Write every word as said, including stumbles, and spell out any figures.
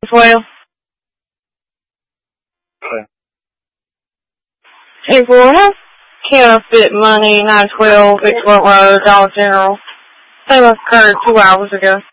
twelve. Okay. Hey, boy, have counterfeit money, nine twelve, Victorville Road, Dollar General. They left occurred two hours ago.